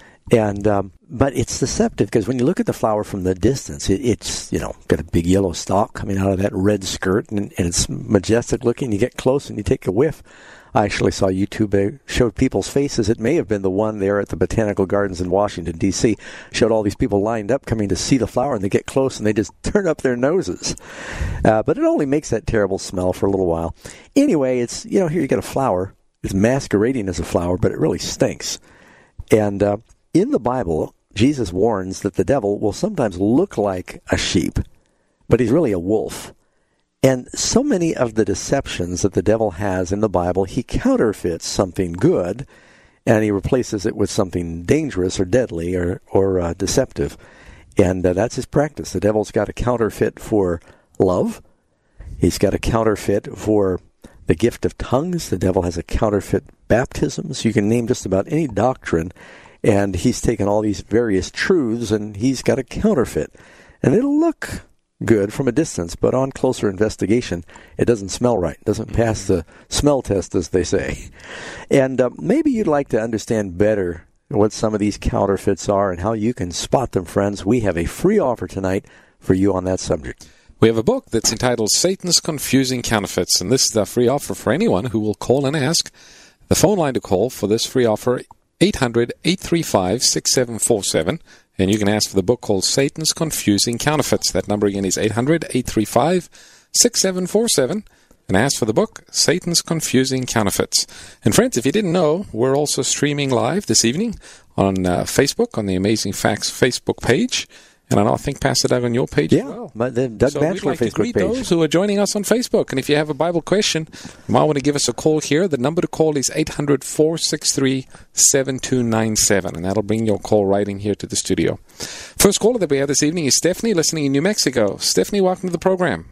And um, but it's deceptive, because when you look at the flower from the distance, it, it's, you know, got a big yellow stalk coming out of that red skirt, and, and it's majestic looking. You get close and you take a whiff. I actually saw YouTube uh, showed people's faces. It may have been the one there at the Botanical Gardens in Washington, D C Showed all these people lined up coming to see the flower, and they get close and they just turn up their noses. Uh, but it only makes that terrible smell for a little while. Anyway, it's, you know, here you get a flower. It's masquerading as a flower, but it really stinks. And uh, in the Bible, Jesus warns that the devil will sometimes look like a sheep, but he's really a wolf. And so many of the deceptions that the devil has in the Bible, he counterfeits something good, and he replaces it with something dangerous or deadly or, or uh, deceptive. And uh, that's his practice. The devil's got a counterfeit for love. He's got a counterfeit for the gift of tongues. The devil has a counterfeit baptisms. You can name just about any doctrine, and he's taken all these various truths, and he's got a counterfeit. And it'll look good from a distance, but on closer investigation, it doesn't smell right. It doesn't pass the smell test, as they say. And uh, maybe you'd like to understand better what some of these counterfeits are and how you can spot them, friends. We have a free offer tonight for you on that subject.
We have a book that's entitled Satan's Confusing Counterfeits, and this is a free offer for anyone who will call and ask. The phone line to call for this free offer, eight hundred, eight three five, six seven four seven. And you can ask for the book called Satan's Confusing Counterfeits. That number again is eight hundred, eight three five, six seven four seven. And ask for the book, Satan's Confusing Counterfeits. And friends, if you didn't know, we're also streaming live this evening on uh, Facebook, on the Amazing Facts Facebook page. And I think, Pastor Doug, on your page
yeah,
as well.
Yeah, the Doug
so
Batchelor
like
Facebook
to greet
page.
Those who are joining us on Facebook. And if you have a Bible question, you might want to give us a call here. The number to call is eight hundred, four six three, seven two nine seven. And that'll bring your call right in here to the studio. First caller that we have this evening is Stephanie, listening in New Mexico. Stephanie, welcome to the program.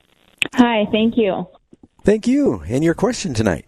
Hi, thank you.
Thank you. And your question tonight?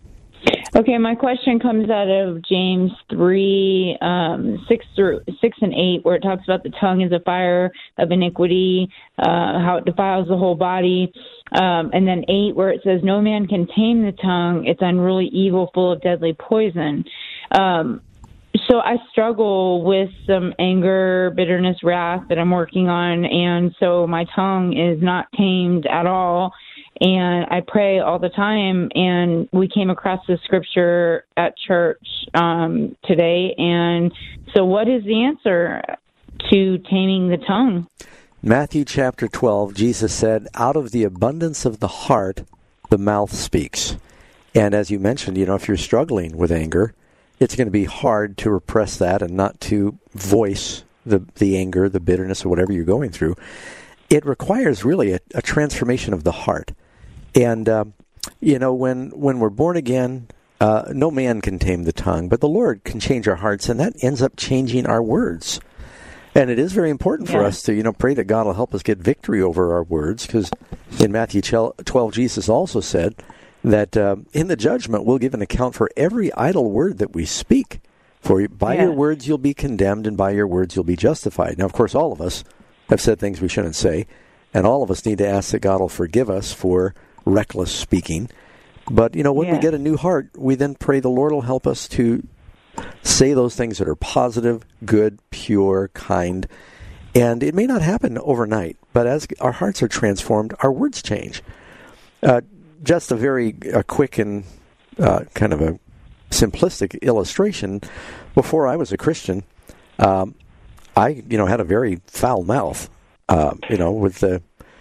Okay, my question comes out of James three, um, six through six and eight, where it talks about the tongue is a fire of iniquity, uh, how it defiles the whole body. Um, and then eight, where it says, no man can tame the tongue. It's unruly evil, full of deadly poison. Um, so I struggle with some anger, bitterness, wrath that I'm working on. And so my tongue is not tamed at all. And I pray all the time, and we came across the scripture at church um, today. And so what is the answer to taming the tongue?
Matthew chapter twelve, Jesus said, out of the abundance of the heart, the mouth speaks. And as you mentioned, you know, if you're struggling with anger, it's going to be hard to repress that and not to voice the, the anger, the bitterness, or whatever you're going through. It requires really a, a transformation of the heart. And, uh, you know, when, when we're born again, uh, no man can tame the tongue, but the Lord can change our hearts, and that ends up changing our words. And it is very important for yeah. us to, you know, pray that God will help us get victory over our words, because in Matthew twelve, Jesus also said that uh, in the judgment we'll give an account for every idle word that we speak. For by yeah. your words you'll be condemned, and by your words you'll be justified. Now, of course, all of us have said things we shouldn't say, and all of us need to ask that God will forgive us for reckless speaking. But, you know, when yeah. we get a new heart, we then pray the Lord will help us to say those things that are positive, good, pure, kind. And it may not happen overnight, but as our hearts are transformed, our words change. Uh, just a very uh, quick and uh, kind of a simplistic illustration. Before I was a Christian, um, I, you know, had a very foul mouth, uh, you know, with the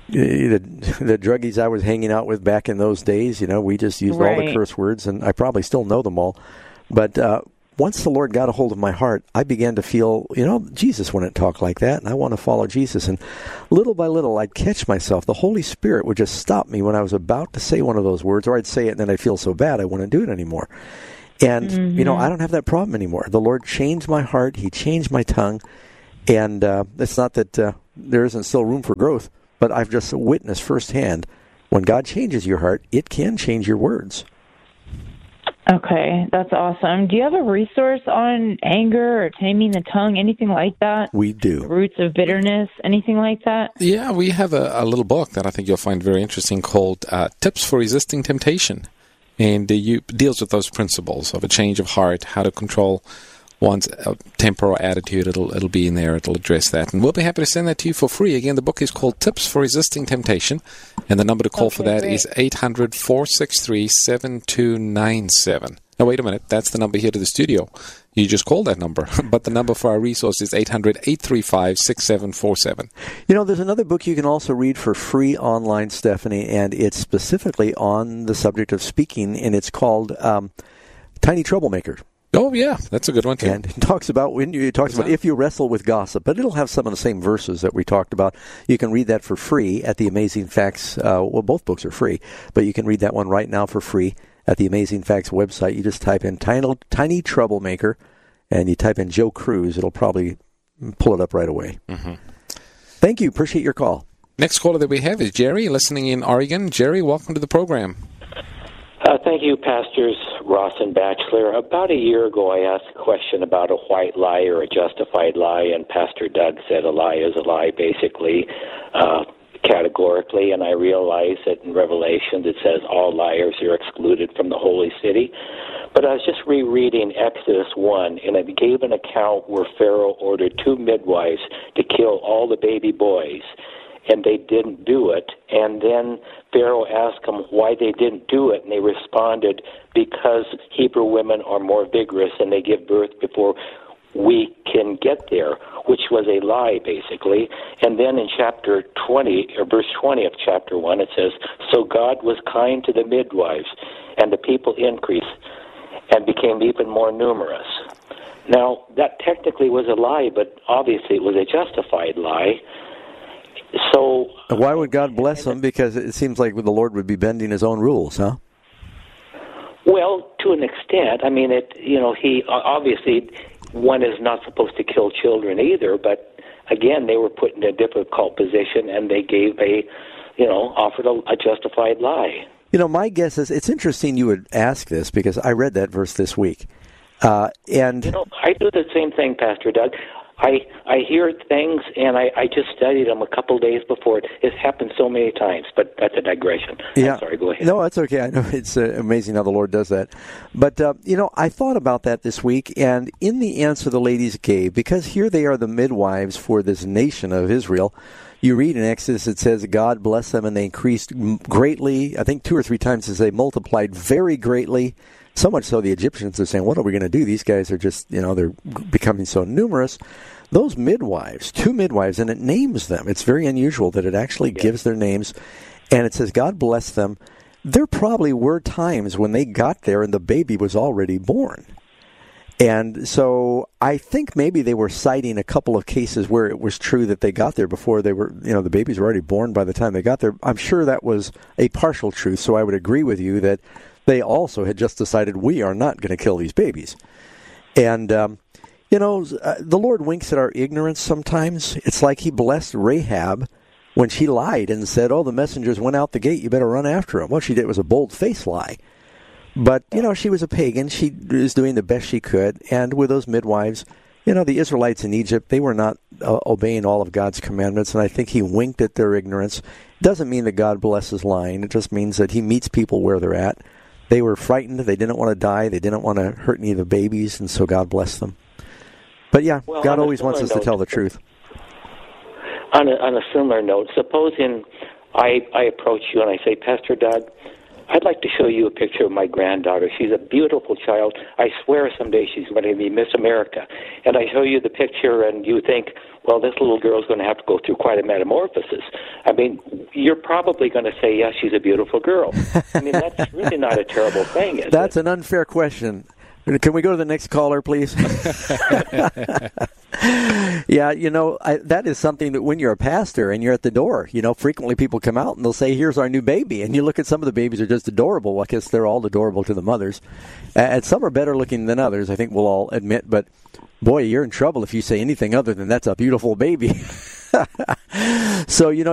the, the druggies I was hanging out with back in those days, you know, we just used right. all the curse words, and I probably still know them all. But uh, once the Lord got a hold of my heart, I began to feel, you know, Jesus wouldn't talk like that, and I want to follow Jesus. And little by little, I'd catch myself. The Holy Spirit would just stop me when I was about to say one of those words, or I'd say it, and then I'd feel so bad I wouldn't do it anymore. And, mm-hmm. you know, I don't have that problem anymore. The Lord changed my heart. He changed my tongue. And uh, it's not that uh, there isn't still room for growth, but I've just witnessed firsthand, when God changes your heart, it can change your words.
Okay, that's awesome. Do you have a resource on anger or taming the tongue, anything like that?
We do.
Roots of bitterness, anything like that?
Yeah, we have a, a little book that I think you'll find very interesting called uh, Tips for Resisting Temptation. And it uh, deals with those principles of a change of heart, how to control one's uh, temper or attitude. It'll it'll be in there. It'll address that. And we'll be happy to send that to you for free. Again, the book is called Tips for Resisting Temptation. And the number to call okay, for that great. is eight hundred, four six three, seven two nine seven. Now, wait a minute. That's the number here to the studio. You just called that number. But the number for our resource is eight hundred, eight three five, six seven four seven.
You know, there's another book you can also read for free online, Stephanie, and it's specifically on the subject of speaking, and it's called um, Tiny Troublemaker.
Oh, yeah, that's a good one, too.
And it talks about when you it talks about if you wrestle with gossip, but it'll have some of the same verses that we talked about. You can read that for free at the Amazing Facts. Uh, well, both books are free, but you can read that one right now for free at the Amazing Facts website. You just type in Tiny, Tiny Troublemaker, and you type in Joe Cruz. It'll probably pull it up right away. Mm-hmm. Thank you. Appreciate your call.
Next caller that we have is Jerry, listening in Oregon. Jerry, welcome to the program.
Uh, thank you, Pastors Ross and Batchelor. About a year ago, I asked a question about a white lie or a justified lie, and Pastor Doug said a lie is a lie, basically, uh, categorically, and I realized that in Revelation it says all liars are excluded from the holy city. But I was just rereading Exodus one, and it gave an account where Pharaoh ordered two midwives to kill all the baby boys, and they didn't do it. And then Pharaoh asked them why they didn't do it, and they responded, because Hebrew women are more vigorous and they give birth before we can get there, which was a lie, basically. And then in chapter twenty, or verse twenty of chapter one, it says, so God was kind to the midwives, and the people increased and became even more numerous. Now, that technically was a lie, but obviously it was a justified lie. So
why would God bless them? Because it seems like the Lord would be bending his own rules, huh?
Well, to an extent. I mean, it. You know, he obviously one is not supposed to kill children either. But again, they were put in a difficult position, and they gave a, you know, offered a, a justified lie.
You know, my guess is it's interesting you would ask this because I read that verse this week, uh, and
you know, I do the same thing, Pastor Doug. I I hear things, and I, I just studied them a couple days before. It, it's happened so many times, but that's a digression.
Yeah.
I'm sorry, go ahead.
No, that's okay. I know it's uh, amazing how the Lord does that. But, uh, you know, I thought about that this week, and in the answer the ladies gave, because here they are the midwives for this nation of Israel, you read in Exodus, it says, God blessed them, and they increased greatly. I think two or three times as they multiplied very greatly. So much so the Egyptians are saying, what are we going to do? These guys are just, you know, they're becoming so numerous. Those midwives, two midwives, and it names them. It's very unusual that it actually yeah. gives their names. And it says, God bless them. There probably were times when they got there and the baby was already born. And so I think maybe they were citing a couple of cases where it was true that they got there before they were, you know, the babies were already born by the time they got there. I'm sure that was a partial truth. So I would agree with you that they also had just decided we are not going to kill these babies. And, um, you know, uh, the Lord winks at our ignorance sometimes. It's like he blessed Rahab when she lied and said, oh, the messengers went out the gate, you better run after them. What she did was a bold-faced lie. But, you know, she was a pagan. She was doing the best she could. And with those midwives, you know, the Israelites in Egypt, they were not uh, obeying all of God's commandments. And I think he winked at their ignorance. It doesn't mean that God blesses lying. It just means that he meets people where they're at. They were frightened. They didn't want to die. They didn't want to hurt any of the babies. And so God blessed them. But, yeah, well, God always wants us note, to tell the truth.
On a, on a similar note, supposing I, I approach you and I say, Pastor Doug, I'd like to show you a picture of my granddaughter. She's a beautiful child. I swear someday she's going to be Miss America. And I show you the picture, and you think, well, this little girl's going to have to go through quite a metamorphosis. I mean, you're probably going to say, yes, she's a beautiful girl. I mean, that's really not a terrible thing, is
That's
it?
an unfair question. Can we go to the next caller, please? Yeah, you know, I, that is something that when you're a pastor and you're at the door, you know, frequently people come out and they'll say, here's our new baby. And you look at some of the babies are just adorable. Well, I guess they're all adorable to the mothers. And some are better looking than others, I think we'll all admit. But, boy, you're in trouble if you say anything other than that's a beautiful baby. So, you know,